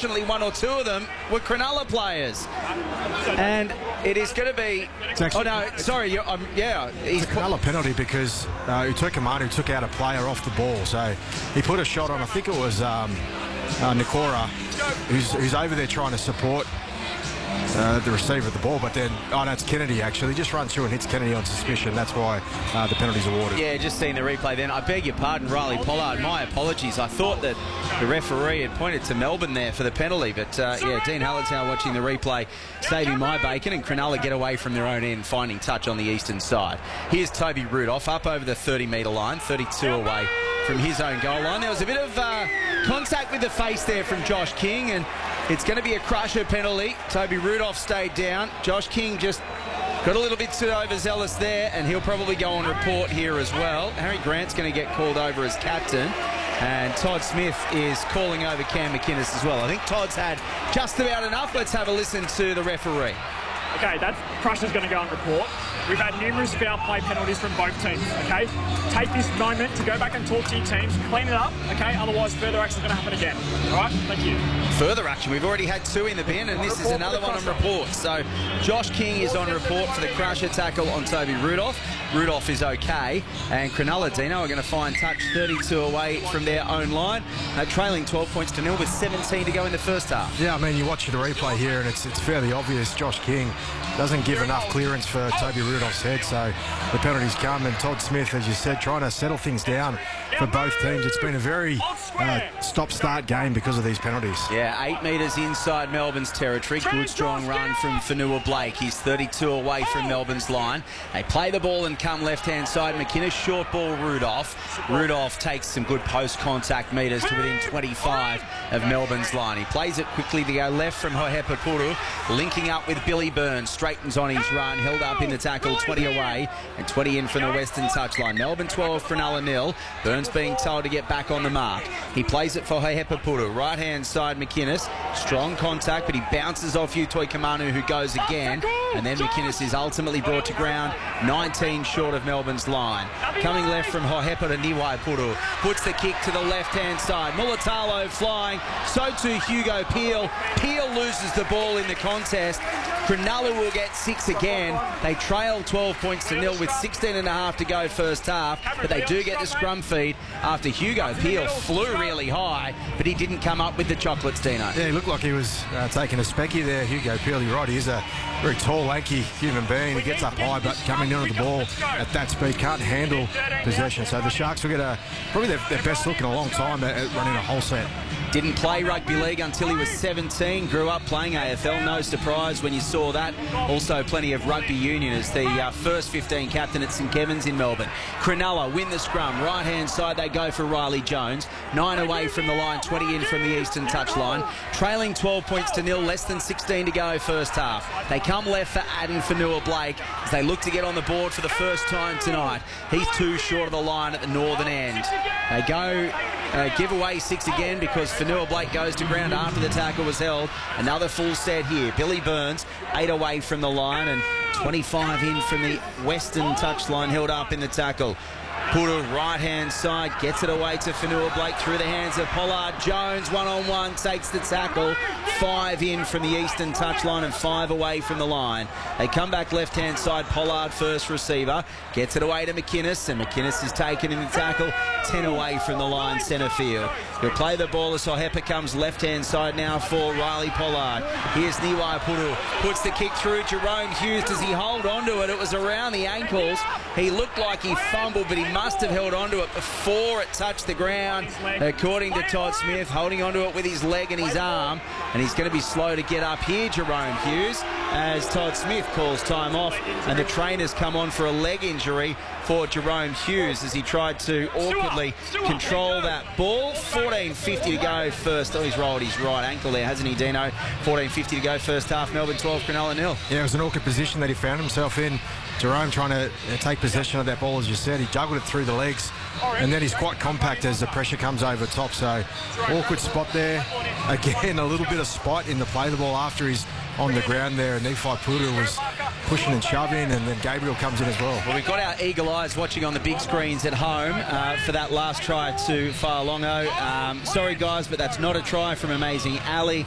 unfortunately, one or two of them were Cronulla players. And it is going to be... Actually, oh, no, sorry. Yeah. It's a Cronulla penalty because Utoikamanu took out a player off the ball. So he put a shot on, I think it was Nikora, who's over there trying to support the receiver of the ball, but then, oh no, it's Kennedy actually. He just runs through and hits Kennedy on suspicion. That's why the penalty's awarded. Yeah, just seeing the replay then. I beg your pardon, Riley Pollard. My apologies. I thought that the referee had pointed to Melbourne there for the penalty, but yeah, Dean Hallertau watching the replay, saving my bacon, and Cronulla get away from their own end, finding touch on the eastern side. Here's Toby Rudolph up over the 30-metre line, 32 away from his own goal line. There was a bit of contact with the face there from Josh King, and it's going to be a crusher penalty. Toby Rudolph stayed down. Josh King just got a little bit too overzealous there, and he'll probably go on report here as well. Harry Grant's going to get called over as captain, and Todd Smith is calling over Cam McInnes as well. I think Todd's had just about enough. Let's have a listen to the referee. Okay, that crusher's going to go on report. We've had numerous foul play penalties from both teams, okay? Take this moment to go back and talk to your teams, clean it up, okay? Otherwise, further action is going to happen again. All right? Thank you. Further action. We've already had two in the bin, and this is another one on report. So Josh King is on report for the crusher tackle on Toby Rudolph. Rudolph is okay, and Cronulla, Dino, are going to find touch 32 away from their own line, trailing 12 points to nil with 17 to go in the first half. Yeah, I mean, you watch the replay here, and it's fairly obvious Josh King doesn't give enough clearance for Toby Rudolph's head, so the penalties come, and Todd Smith, as you said, trying to settle things down for both teams. It's been a very stop-start game because of these penalties. Yeah, 8 metres inside Melbourne's territory. Good, strong run from Fanua Blake. He's 32 away from Melbourne's line. They play the ball and come left-hand side. McInnes, short ball, Rudolph. Rudolph takes some good post-contact metres to within 25 of Melbourne's line. He plays it quickly to go left from Hohepa Puru, linking up with Billy Burns. Straightens on his run, held up in the tackle, 20 away and 20 in from the western touchline. Melbourne 12, Cronulla 0. Burns being told to get back on the mark. He plays it for Hohepa Puru. Right-hand side, McInnes. Strong contact, but he bounces off Utoikamanu, who goes again. And then McInnes is ultimately brought to ground, 19 short of Melbourne's line. Coming left from Hohepa to Niwai Puru. Puts the kick to the left-hand side. Mulatalo flying. So too Hugo Peel. Peel loses the ball in the contest. Cronulla will get 6 again. They trail 12 points to nil with 16 and a half to go first half, but they do get the scrum feed after Hugo Peel flew really high, but he didn't come up with the chocolates, Dino. Yeah, he looked like he was taking a specky there, Hugo Peel. You're right, he is a very tall, lanky human being. He gets up high, but coming down to the ball at that speed, can't handle possession. So the Sharks will get probably their best look in a long time at running a whole set. Didn't play rugby league until he was 17. Grew up playing AFL. No surprise when you saw that. Also plenty of rugby union as the first 15 captain at St Kevin's in Melbourne. Cronulla win the scrum. Right-hand side they go for Riley Jones. 9 away from the line, 20 in from the eastern touchline. Trailing 12 points to nil, less than 16 to go first half. They come left for Addin Fanua Blake as they look to get on the board for the first time tonight. He's 2 short of the line at the northern end. They go give away 6 again because Fanua Blake goes to ground after the tackle was held. Another full set here. Billy Burns, 8 away from the line and 25 in from the western touchline, held up in the tackle. Puru, right-hand side, gets it away to Fanua Blake through the hands of Pollard. Jones, one-on-one, takes the tackle. 5 in from the eastern touchline and 5 away from the line. They come back left-hand side, Pollard first receiver. Gets it away to McInnes, and McInnes is taken in the tackle. 10 away from the line, centre field. He'll play the ball as Hohepa comes left-hand side now for Riley Pollard. Here's Niwai Puru, puts the kick through. Jerome Hughes, does he hold on to it? It was around the ankles. He looked like he fumbled, but he must have held onto it before it touched the ground, according to Todd Smith, holding onto it with his leg and his arm, and he's going to be slow to get up here, Jerome Hughes, as Todd Smith calls time off, and the trainers come on for a leg injury for Jerome Hughes as he tried to awkwardly control that ball. 14:50 to go first. Oh, he's rolled his right ankle there, hasn't he, Dino? 14:50 to go first half. Melbourne 12, Cronulla 0. Yeah, it was an awkward position that he found himself in. Jerome trying to take possession of that ball, as you said. He juggled it through the legs, and then he's quite compact as the pressure comes over top. So, awkward spot there. Again, a little bit of spite in the play the ball after he's on the ground there, and Niwai Puru was pushing and shoving, and then Gabriel comes in as well. Well, we've got our eagle eyes watching on the big screens at home for that last try to Fa'alongo. Sorry, guys, but that's not a try from Amazing Ali.